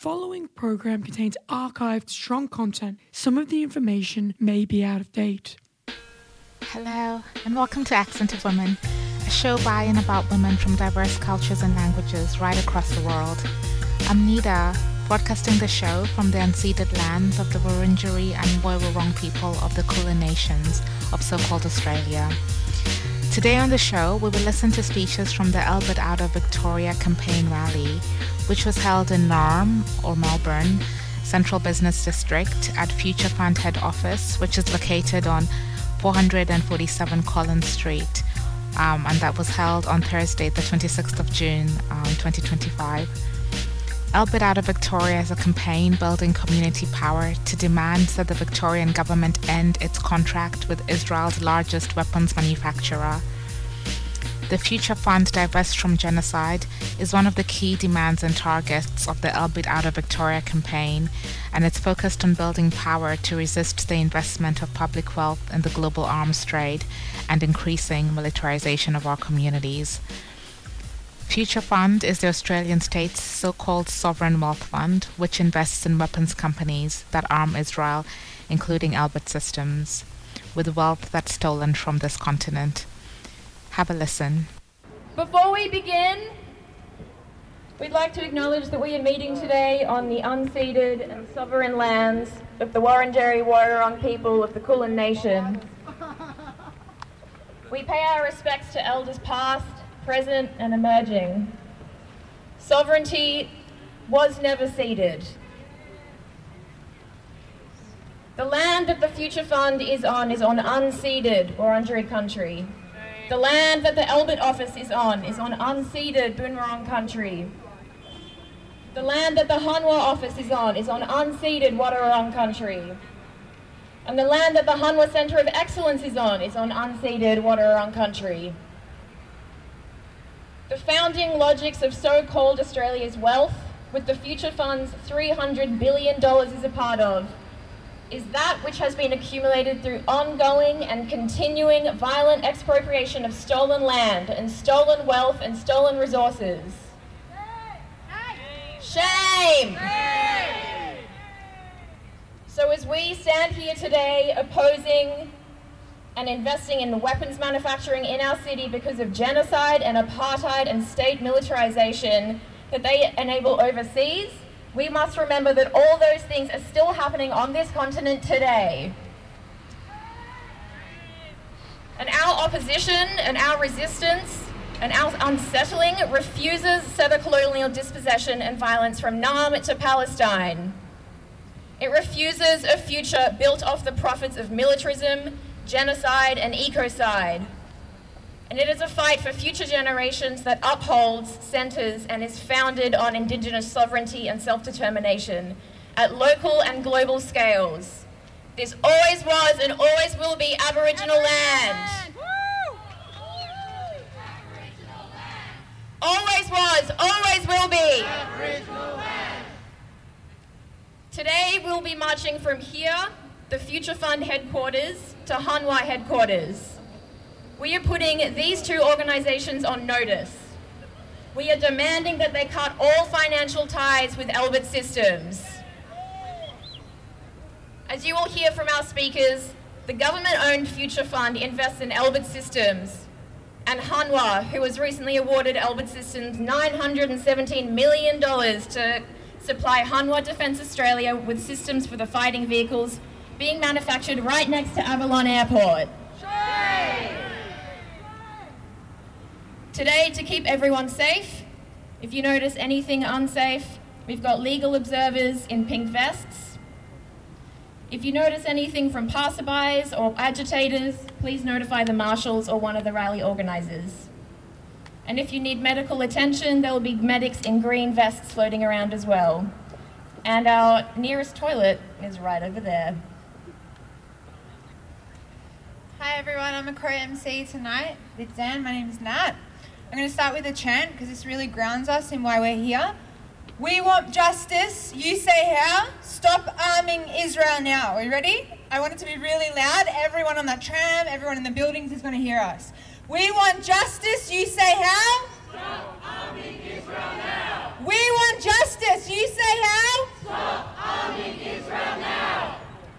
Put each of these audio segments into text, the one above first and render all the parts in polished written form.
following program contains archived strong content. Some of the information may be out of date. Hello, and welcome to Accent of Women, a show by and about women from diverse cultures and languages right across the world. I'm Nida, broadcasting the show from the unceded lands of the Wurundjeri and Woiwurrung people of the Kulin Nations of so-called Australia. Today on the show, we will listen to speeches from the Albert Out of Victoria campaign rally, which was held in Narm, or Melbourne, Central Business District at Future Fund head office, which is located on 447 Collins Street, and that was held on Thursday, the 26th of June, 2025. Albert Out of Victoria is a campaign building community power to demand that the Victorian government end its contract with Israel's largest weapons manufacturer. The Future Fund Divest from Genocide is one of the key demands and targets of the Albert Out of Victoria campaign, and it's focused on building power to resist the investment of public wealth in the global arms trade and increasing militarization of our communities. Future Fund is the Australian state's so-called sovereign wealth fund, which invests in weapons companies that arm Israel, including Elbit Systems, with wealth that's stolen from this continent. Have a listen. Before we begin, we'd like to acknowledge that we are meeting today on the unceded and sovereign lands of the Wurundjeri Woiwurrung people of the Kulin Nation. We pay our respects to elders past, present and emerging. Sovereignty was never ceded. The land that the Future Fund is on unceded Wurundjeri country. The land that the Albert office is on unceded Boon Wurrung country. The land that the Hanwha office is on unceded Wadawurrung country. And the land that the Hanwha Centre of Excellence is on unceded Wadawurrung country. The founding logics of so-called Australia's wealth, with the Future Fund's $300 billion is a part of, is that which has been accumulated through ongoing and continuing violent expropriation of stolen land and stolen wealth and stolen resources. Shame! So as we stand here today opposing and investing in weapons manufacturing in our city because of genocide and apartheid and state militarization that they enable overseas, we must remember that all those things are still happening on this continent today. And our opposition and our resistance and our unsettling refuses settler colonial dispossession and violence from Nam to Palestine. It refuses a future built off the profits of militarism, genocide and ecocide. And it is a fight for future generations that upholds, centres and is founded on Indigenous sovereignty and self-determination at local and global scales. This always was and always will be Aboriginal land. Always was, always will be. Aboriginal land. Today we'll be marching from here, the Future Fund headquarters, to Hanwha headquarters. We are putting these two organisations on notice. We are demanding that they cut all financial ties with Elbit Systems. As you will hear from our speakers, the government-owned Future Fund invests in Elbit Systems, and Hanwha, who was recently awarded Elbit Systems $917 million to supply Hanwha Defence Australia with systems for the fighting vehicles being manufactured right next to Avalon Airport. Today, to keep everyone safe, if you notice anything unsafe, we've got legal observers in pink vests. If you notice anything from passerbys or agitators, please notify the marshals or one of the rally organisers. And if you need medical attention, there will be medics in green vests floating around as well. And our nearest toilet is right over there. Hi everyone, I'm a Crow MC tonight with Dan. My name is Nat. I'm going to start with a chant because this really grounds us in why we're here. We want justice. You say how? Stop arming Israel now. Are you ready? I want it to be really loud. Everyone on that tram, everyone in the buildings is going to hear us. We want justice. You say how? Stop arming Israel now. We want justice. You say how? Stop arming Israel now!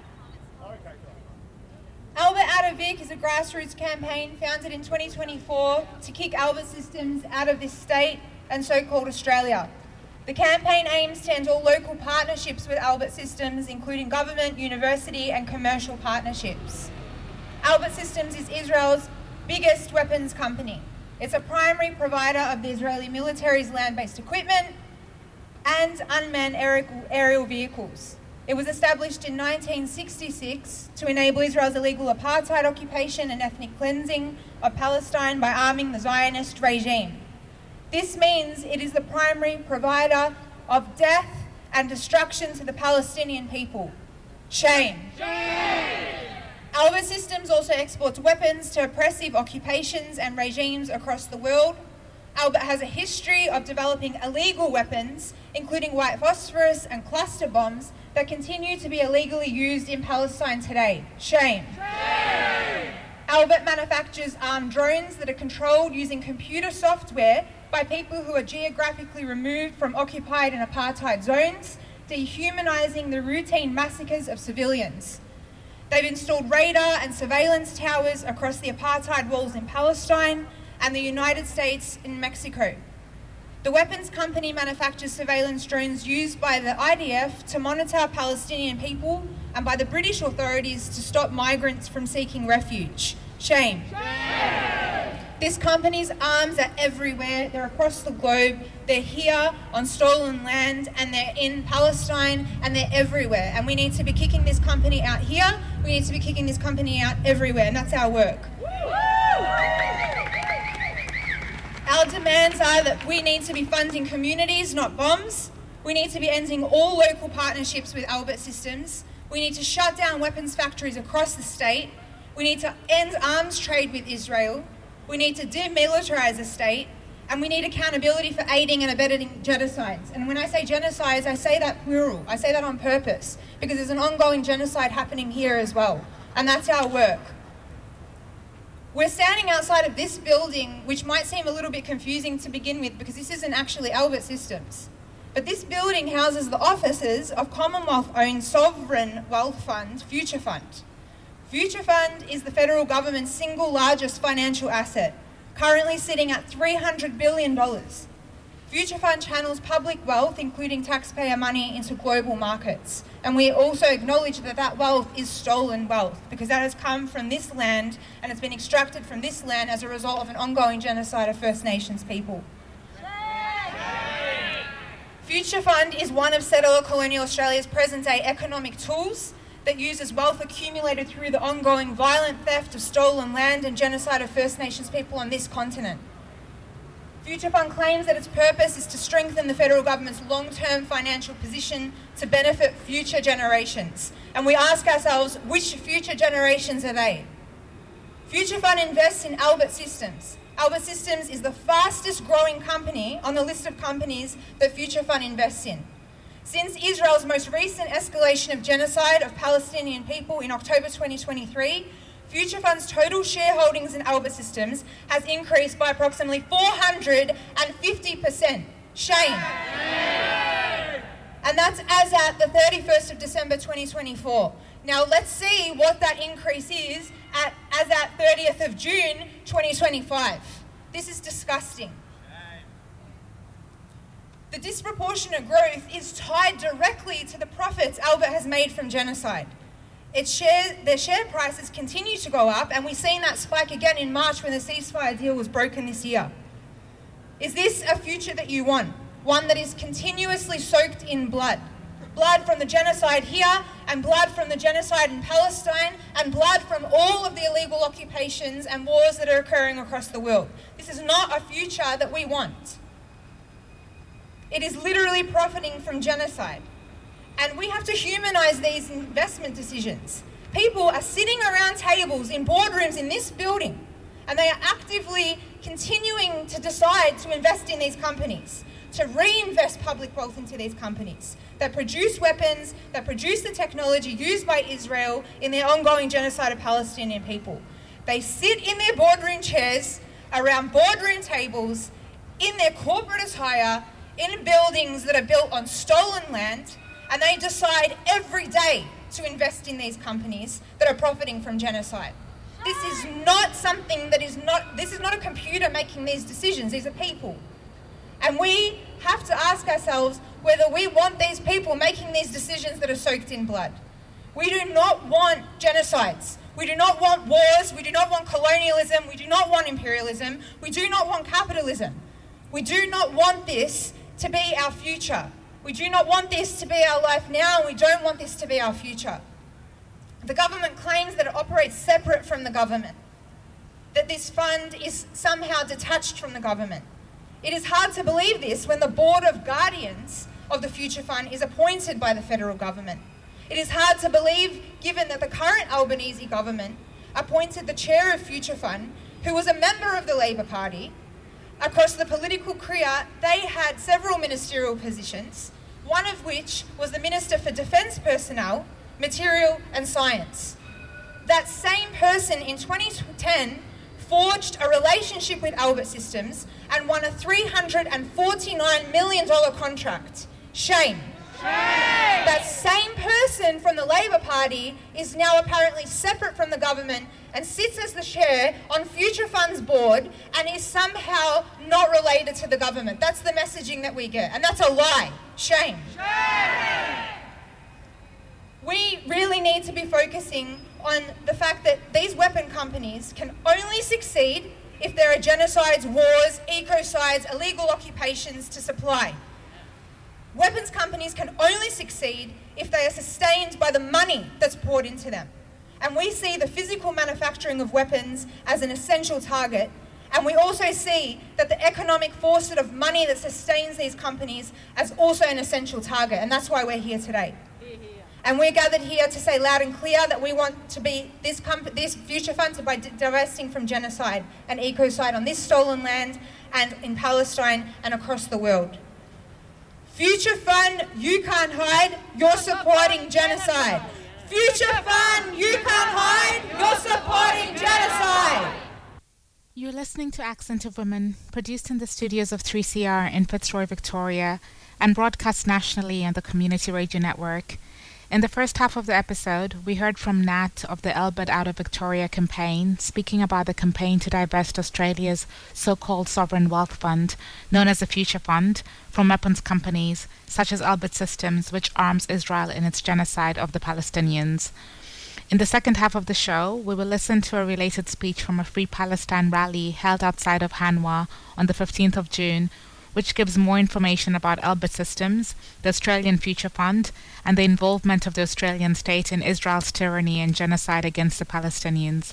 Albert Out of Vic is a grassroots campaign founded in 2024 to kick Albert Systems out of this state and so-called Australia. The campaign aims to end all local partnerships with Albert Systems, including government, university and commercial partnerships. Albert Systems is Israel's biggest weapons company. It's a primary provider of the Israeli military's land-based equipment and unmanned aerial vehicles. It was established in 1966 to enable Israel's illegal apartheid occupation and ethnic cleansing of Palestine by arming the Zionist regime. This means it is the primary provider of death and destruction to the Palestinian people. Shame. Shame! Albert Systems also exports weapons to oppressive occupations and regimes across the world. Albert has a history of developing illegal weapons, including white phosphorus and cluster bombs, that continue to be illegally used in Palestine today. Shame. Shame! Albert manufactures armed drones that are controlled using computer software by people who are geographically removed from occupied and apartheid zones, dehumanizing the routine massacres of civilians. They've installed radar and surveillance towers across the apartheid walls in Palestine and the United States in Mexico. The weapons company manufactures surveillance drones used by the IDF to monitor Palestinian people and by the British authorities to stop migrants from seeking refuge. Shame. Shame! This company's arms are everywhere. They're across the globe. They're here on stolen land and they're in Palestine and they're everywhere. And we need to be kicking this company out here. We need to be kicking this company out everywhere. And that's our work. Our demands are that we need to be funding communities, not bombs. We need to be ending all local partnerships with Albert Systems. We need to shut down weapons factories across the state. We need to end arms trade with Israel. We need to demilitarize the state. And we need accountability for aiding and abetting genocides. And when I say genocides, I say that plural. I say that on purpose because there's an ongoing genocide happening here as well. And that's our work. We're standing outside of this building, which might seem a little bit confusing to begin with because this isn't actually Albert Systems. But this building houses the offices of Commonwealth-owned sovereign wealth fund, Future Fund. Future Fund is the federal government's single largest financial asset, currently sitting at $300 billion. Future Fund channels public wealth, including taxpayer money, into global markets. And we also acknowledge that that wealth is stolen wealth because that has come from this land and it's been extracted from this land as a result of an ongoing genocide of First Nations people. Future Fund is one of settler colonial Australia's present-day economic tools that uses wealth accumulated through the ongoing violent theft of stolen land and genocide of First Nations people on this continent. Future Fund claims that its purpose is to strengthen the federal government's long-term financial position to benefit future generations. And we ask ourselves, which future generations are they? Future Fund invests in Albert Systems. Albert Systems is the fastest growing company on the list of companies that Future Fund invests in. Since Israel's most recent escalation of genocide of Palestinian people in October 2023, Future Fund's total shareholdings in Albert Systems has increased by approximately 450%. Shame. And that's as at the 31st of December 2024. Now let's see what that increase is as at 30th of June 2025. This is disgusting. The disproportionate growth is tied directly to the profits Albert has made from genocide. Their share prices continue to go up, and we've seen that spike again in March when the ceasefire deal was broken this year. Is this a future that you want? One that is continuously soaked in blood? Blood from the genocide here, and blood from the genocide in Palestine, and blood from all of the illegal occupations and wars that are occurring across the world. This is not a future that we want. It is literally profiting from genocide. And we have to humanize these investment decisions. People are sitting around tables in boardrooms in this building, and they are actively continuing to decide to invest in these companies, to reinvest public wealth into these companies that produce weapons, that produce the technology used by Israel in their ongoing genocide of Palestinian people. They sit in their boardroom chairs, around boardroom tables, in their corporate attire, in buildings that are built on stolen land, and they decide every day to invest in these companies that are profiting from genocide. This is not something that is not, this is not a computer making these decisions, these are people. And we have to ask ourselves whether we want these people making these decisions that are soaked in blood. We do not want genocides. We do not want wars. We do not want colonialism. We do not want imperialism. We do not want capitalism. We do not want this to be our future. We do not want this to be our life now, and we don't want this to be our future. The government claims that it operates separate from the government, that this fund is somehow detached from the government. It is hard to believe this when the Board of Guardians of the Future Fund is appointed by the federal government. It is hard to believe, given that the current Albanese government appointed the chair of Future Fund, who was a member of the Labor Party. Across the political career, they had several ministerial positions, one of which was the Minister for Defence Personnel, Material and Science. That same person in 2010 forged a relationship with Albert Systems and won a $349 million contract. Shame. That same person from the Labor Party is now apparently separate from the government and sits as the chair on Future Fund's board and is somehow not related to the government. That's the messaging that we get, and that's a lie. Shame. We really need to be focusing on the fact that these weapon companies can only succeed if there are genocides, wars, ecocides, illegal occupations to supply. Weapons companies can only succeed if they are sustained by the money that's poured into them. And we see the physical manufacturing of weapons as an essential target, and we also see that the economic force of money that sustains these companies as also an essential target, and that's why we're here today. And we're gathered here to say loud and clear that we want to be this Future Fund by divesting from genocide and ecocide on this stolen land and in Palestine and across the world. Future Fund, you can't hide, you're supporting genocide. Future Fund, you can't hide, you're supporting genocide. You're listening to Accent of Women, produced in the studios of 3CR in Fitzroy, Victoria, and broadcast nationally on the Community Radio Network. In the first half of the episode, we heard from Nat of the Albert Out of Victoria campaign, speaking about the campaign to divest Australia's so-called Sovereign Wealth Fund, known as the Future Fund, from weapons companies such as Albert Systems, which arms Israel in its genocide of the Palestinians. In the second half of the show, we will listen to a related speech from a Free Palestine rally held outside of Hanwha on the 15th of June, which gives more information about Albert Systems, the Australian Future Fund, and the involvement of the Australian state in Israel's tyranny and genocide against the Palestinians.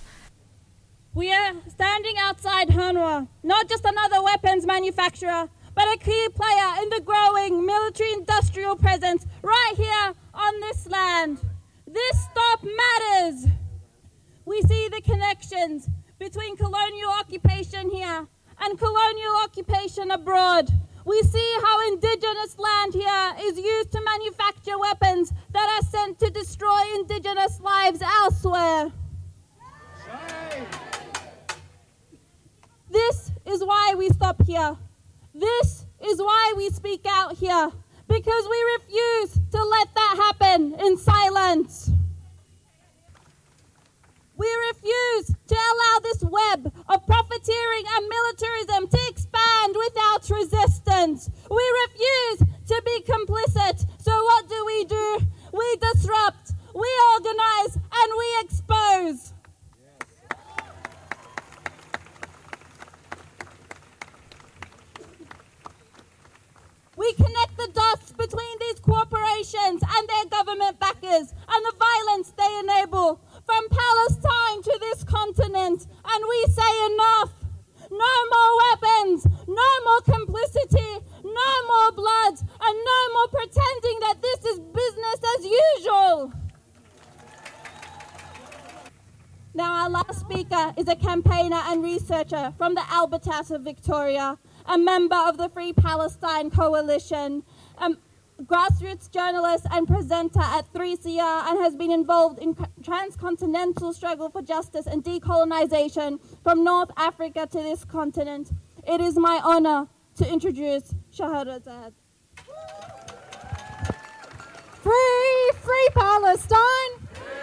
We are standing outside Hanwha, not just another weapons manufacturer, but a key player in the growing military-industrial presence right here on this land. This stop matters. We see the connections between colonial occupation here and colonial occupation abroad. We see how indigenous land here is used to manufacture weapons that are sent to destroy indigenous lives elsewhere. This is why we stop here. This is why we speak out here, because we refuse to let that happen in silence. We refuse to allow this web of profiteering and militarism to expand without resistance. We refuse to be complicit. So what do? We disrupt, we organize, and we expose. We connect the dots between these corporations and their government backers and the violence they enable. From Palestine to this continent, and we say enough. No more weapons, no more complicity, no more blood, and no more pretending that this is business as usual. Now our last speaker is a campaigner and researcher from the Albert Out of Victoria, a member of the Free Palestine Coalition, grassroots journalist and presenter at 3CR, and has been involved in transcontinental struggle for justice and decolonization from North Africa to this continent. It is my honor to introduce Shahrazad. Free Palestine!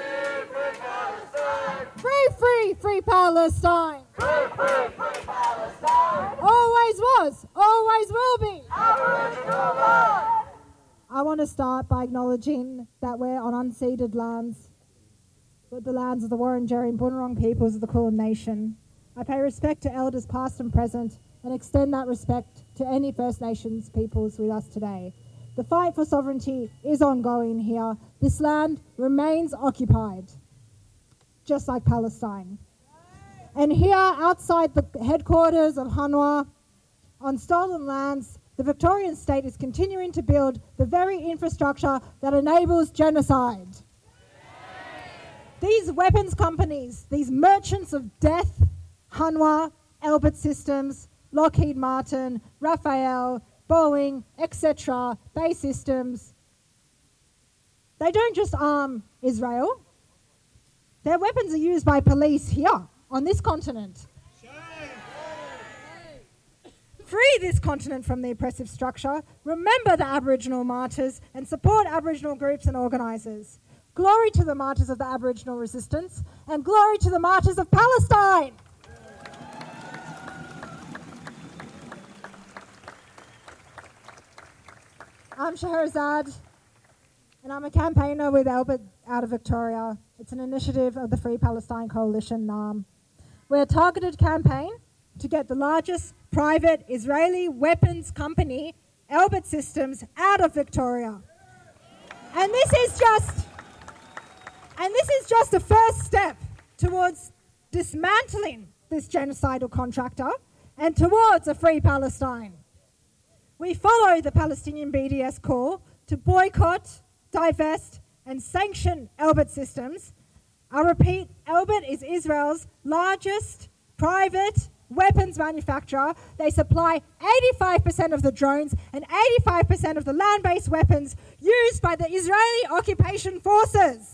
Free Palestine! Free Palestine! Always was, always will be. Aboriginal land! I want to start by acknowledging that we're on unceded lands, but the lands of the Wurundjeri and Bunurong peoples of the Kulin Nation. I pay respect to elders past and present and extend that respect to any First Nations peoples with us today. The fight for sovereignty is ongoing here. This land remains occupied, just like Palestine. And here, outside the headquarters of Hanwha, on stolen lands, the Victorian state is continuing to build the very infrastructure that enables genocide. These weapons companies, these merchants of death, Hanwha, Elbit Systems, Lockheed Martin, Rafael, Boeing, etc., Bay Systems, they don't just arm Israel. Their weapons are used by police here, on this continent. Free this continent from the oppressive structure, remember the Aboriginal martyrs, and support Aboriginal groups and organisers. Glory to the martyrs of the Aboriginal resistance, and glory to the martyrs of Palestine! I'm Shahrazad, and I'm a campaigner with Elbit out of Victoria. It's an initiative of the Free Palestine Coalition, NAM. We're a targeted campaign to get the largest private Israeli weapons company, Elbit Systems, out of Victoria. And this is just a first step towards dismantling this genocidal contractor and towards a free Palestine. We follow the Palestinian BDS call to boycott, divest, and sanction Elbit Systems. I repeat, Elbit is Israel's largest private weapons manufacturer. They supply 85% of the drones and 85% of the land-based weapons used by the Israeli occupation forces.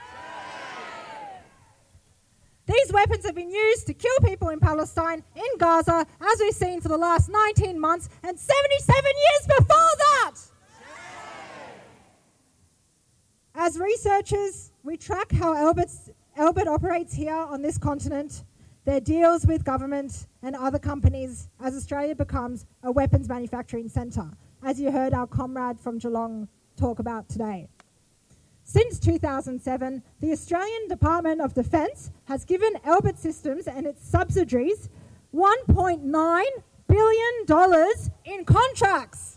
These weapons have been used to kill people in Palestine, in Gaza, as we've seen for the last 19 months and 77 years before that. As researchers, we track how Elbit operates here on this continent, their deals with government and other companies as Australia becomes a weapons manufacturing centre, as you heard our comrade from Geelong talk about today. Since 2007, the Australian Department of Defence has given Elbit Systems and its subsidiaries $1.9 billion in contracts.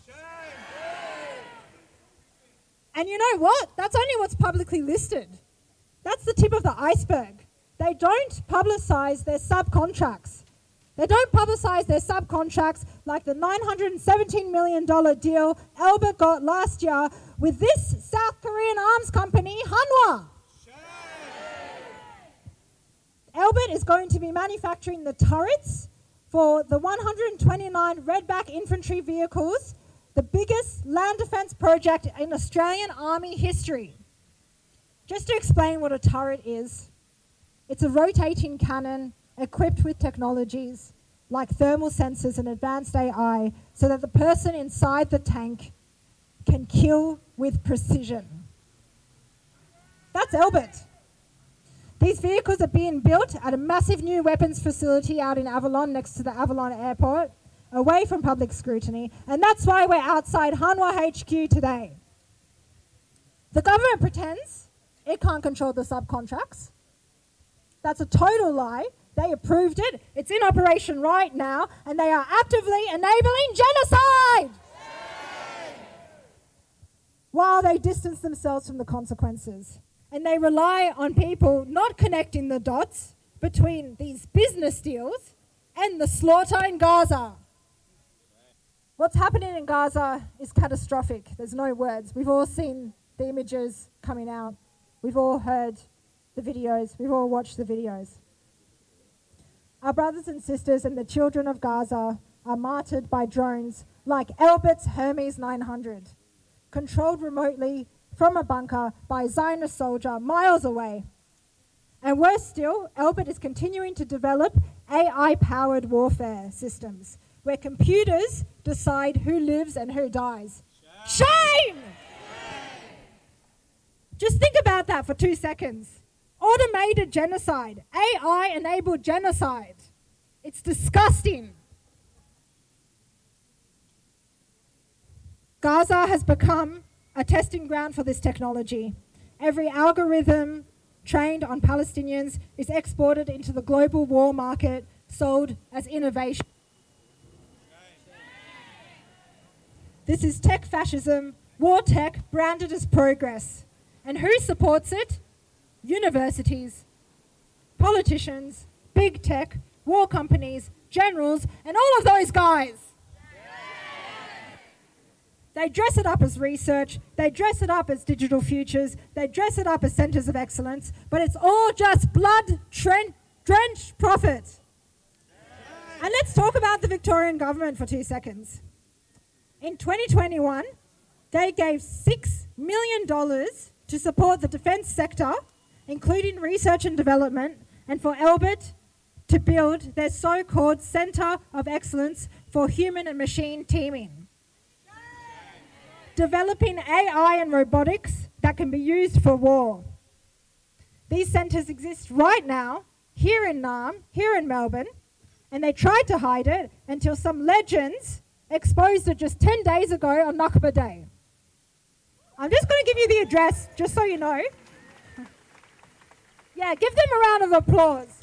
And you know what? That's only what's publicly listed. That's the tip of the iceberg. They don't publicise their subcontracts. They don't publicise their subcontracts like the $917 million deal Elbit got last year with this South Korean arms company, Hanwha. Elbit is going to be manufacturing the turrets for the 129 Redback infantry vehicles, the biggest land defence project in Australian Army history. Just to explain what a turret is, it's a rotating cannon equipped with technologies like thermal sensors and advanced AI so that the person inside the tank can kill with precision. That's Elbit. These vehicles are being built at a massive new weapons facility out in Avalon next to the Avalon Airport, away from public scrutiny, and that's why we're outside Hanwha HQ today. The government pretends it can't control the subcontracts. That's a total lie. They approved it. It's in operation right now, and they are actively enabling genocide while they distance themselves from the consequences. And they rely on people not connecting the dots between these business deals and the slaughter in Gaza. What's happening in Gaza is catastrophic. There's no words. We've all seen the images coming out. We've all heard the videos. We've all watched the videos. Our brothers and sisters and the children of Gaza are martyred by drones like Elbit's Hermes 900, controlled remotely from a bunker by a Zionist soldier miles away. And worse still, Elbit is continuing to develop AI-powered warfare systems where computers decide who lives and who dies. Shame! Just think about that for 2 seconds. Automated genocide, AI-enabled genocide. It's disgusting. Gaza has become a testing ground for this technology. Every algorithm trained on Palestinians is exported into the global war market, sold as innovation. This is tech fascism, war tech branded as progress. And who supports it? Universities, politicians, big tech, war companies, generals, and all of those guys. They dress it up as research, they dress it up as digital futures, they dress it up as centres of excellence, but it's all just blood-drenched profit. And let's talk about the Victorian government for 2 seconds. In 2021, they gave $6 million to support the defence sector, including research and development, and for Albert to build their so-called Centre of Excellence for Human and Machine Teaming. Developing AI and robotics that can be used for war. These centres exist right now, here in Naarm, here in Melbourne, and they tried to hide it until some legends exposed it just 10 days ago on Nakba Day. I'm just going to give you the address, just so you know. Yeah, give them a round of applause.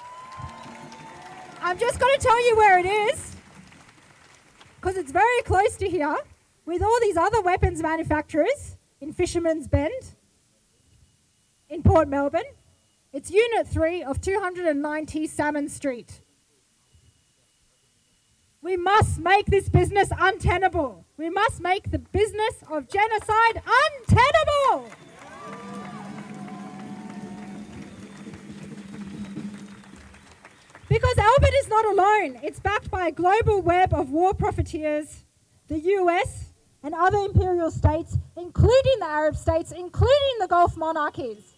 I'm just going to tell you where it is, because it's very close to here, with all these other weapons manufacturers in Fisherman's Bend, in Port Melbourne. It's Unit 3 of 290 Salmon Street. We must make this business untenable. We must make the business of genocide untenable. Because Albert is not alone. It's backed by a global web of war profiteers, the US and other imperial states, including the Arab states, including the Gulf monarchies.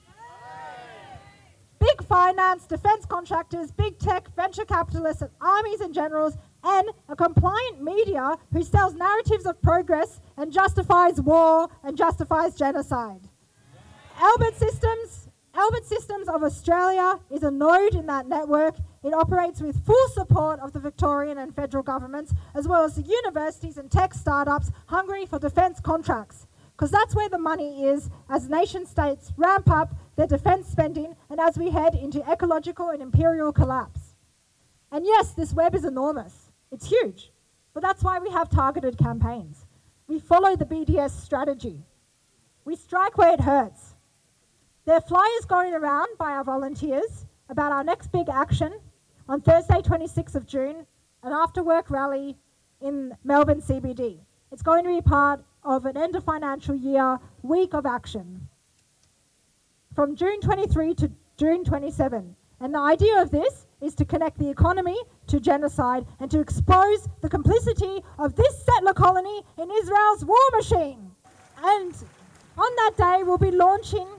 Big finance, defense contractors, big tech, venture capitalists, and armies and generals, and a compliant media who sells narratives of progress and justifies war and justifies genocide. Albert Systems of Australia is a node in that network. It operates with full support of the Victorian and federal governments, as well as the universities and tech startups hungry for defence contracts. Because that's where the money is as nation states ramp up their defence spending and as we head into ecological and imperial collapse. And yes, this web is enormous. It's huge. But that's why we have targeted campaigns. We follow the BDS strategy. We strike where it hurts. There are flyers going around by our volunteers about our next big action on Thursday, 26th of June, an after-work rally in Melbourne CBD. It's going to be part of an end of financial year week of action from June 23 to June 27. And the idea of this is to connect the economy to genocide and to expose the complicity of this settler colony in Israel's war machine. And on that day, we'll be launching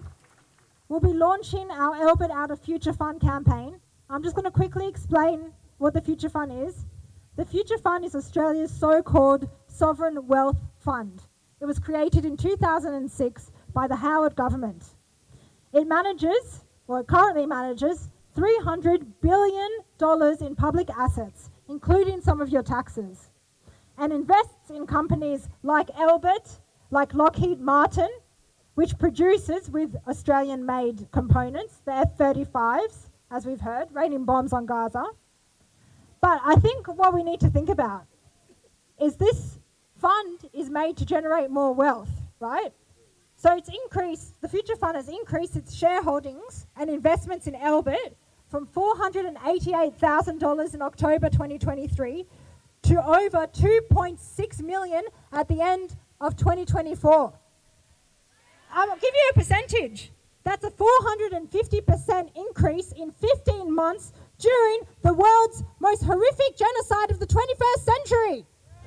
our Albert Out of Future Fund campaign. I'm just going to quickly explain what the Future Fund is. The Future Fund is Australia's so-called sovereign wealth fund. It was created in 2006 by the Howard government. It currently manages $300 billion in public assets, including some of your taxes, and invests in companies like Albert, like Lockheed Martin, which produces with Australian-made components, the F-35s, as we've heard, raining bombs on Gaza. But I think what we need to think about is this fund is made to generate more wealth, right? So the Future Fund has increased its shareholdings and investments in Albert from $488,000 in October 2023 to over $2.6 million at the end of 2024. I'll give you a percentage. That's a 450% increase in 15 months during the world's most horrific genocide of the 21st century.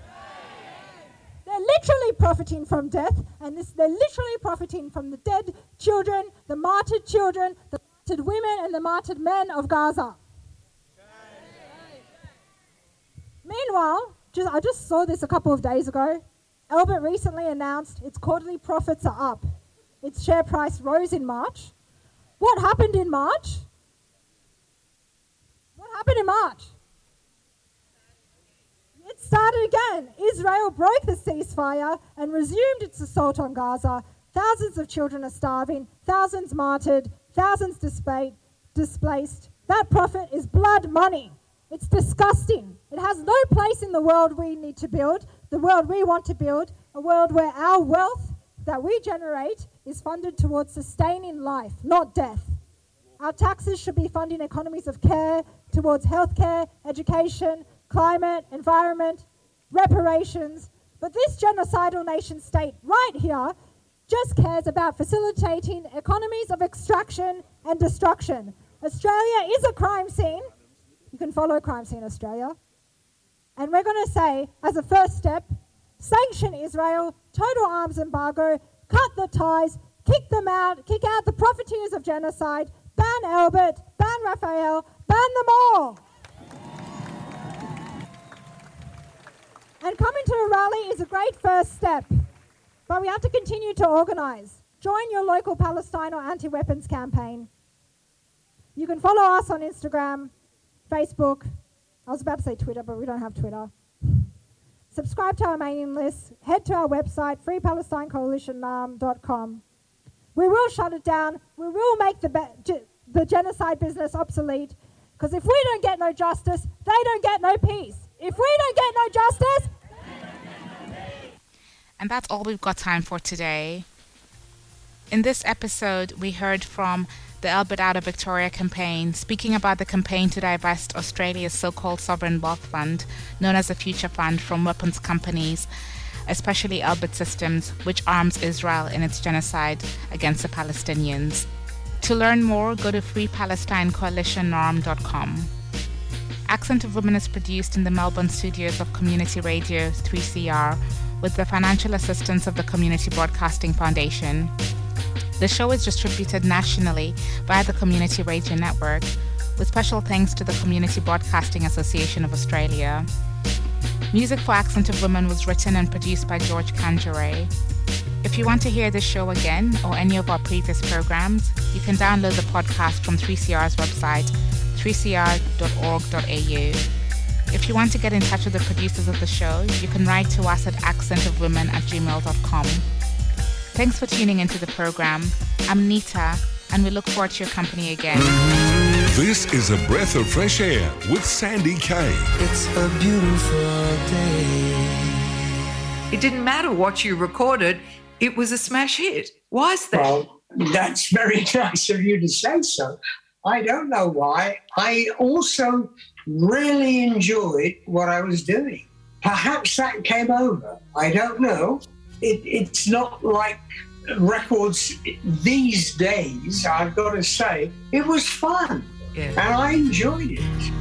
They're literally profiting from death, and they're literally profiting from the dead children, the martyred women, and the martyred men of Gaza. Meanwhile, I just saw this a couple of days ago. Albert recently announced its quarterly profits are up. Its share price rose in March. What happened in March? It started again. Israel broke the ceasefire and resumed its assault on Gaza. Thousands of children are starving, thousands martyred, thousands displaced. That profit is blood money. It's disgusting. It has no place in the world we need to build, the world we want to build, a world where our wealth that we generate is funded towards sustaining life, not death. Our taxes should be funding economies of care towards healthcare, education, climate, environment, reparations. But this genocidal nation state right here just cares about facilitating economies of extraction and destruction. Australia is a crime scene. You can follow Crime Scene Australia. And we're going to say, as a first step, sanction Israel, total arms embargo, cut the ties, kick them out, kick out the profiteers of genocide, ban Albert, ban Raphael, ban them all. And coming to a rally is a great first step, but we have to continue to organise. Join your local Palestine or anti-weapons campaign. You can follow us on Instagram, Facebook. I was about to say Twitter, but we don't have Twitter. Subscribe to our mailing list. Head to our website, freepalestinecoalition.com. We will shut it down. We will make the genocide business obsolete. Because if we don't get no justice, they don't get no peace. If we don't get no justice... And that's all we've got time for today. In this episode, we heard from the Albert Out of Victoria campaign, speaking about the campaign to divest Australia's so-called sovereign wealth fund, known as the Future Fund, from weapons companies, especially Elbit Systems, which arms Israel in its genocide against the Palestinians. To learn more, go to freepalestinecoalitionnorm.com. Accent of Women is produced in the Melbourne studios of Community Radio 3CR with the financial assistance of the Community Broadcasting Foundation. The show is distributed nationally via the Community Radio Network, with special thanks to the Community Broadcasting Association of Australia. Music for Accent of Women was written and produced by George Kanjere. If you want to hear this show again or any of our previous programs, you can download the podcast from 3CR's website, 3cr.org.au. If you want to get in touch with the producers of the show, you can write to us at accentofwomen@gmail.com. Thanks for tuning into the program. I'm Nita, and we look forward to your company again. This is A Breath of Fresh Air with Sandy Kay. It's a beautiful day. It didn't matter what you recorded, it was a smash hit. Why is that? Well, that's very nice of you to say so. I don't know why. I also really enjoyed what I was doing. Perhaps that came over. I don't know. It's not like records these days, I've got to say. It was fun, and I enjoyed it.